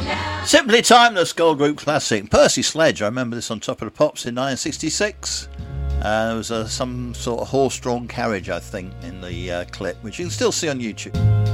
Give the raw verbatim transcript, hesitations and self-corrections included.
Simply Timeless, girl group classic. Percy Sledge, I remember this on Top of the Pops in nineteen sixty-six. Uh, there was uh, some sort of horse-drawn carriage, I think, in the uh, clip, which you can still see on YouTube.